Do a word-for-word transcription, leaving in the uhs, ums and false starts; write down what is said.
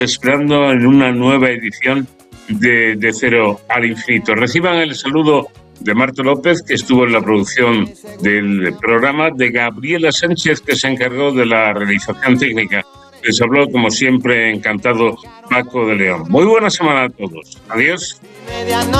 esperando en una nueva edición de, de Cero al Infinito. Reciban el saludo de Marta López, que estuvo en la producción del programa, de Gabriela Sánchez, que se encargó de la realización técnica. Les habló, como siempre, encantado, Paco de León. Muy buena semana a todos. Adiós.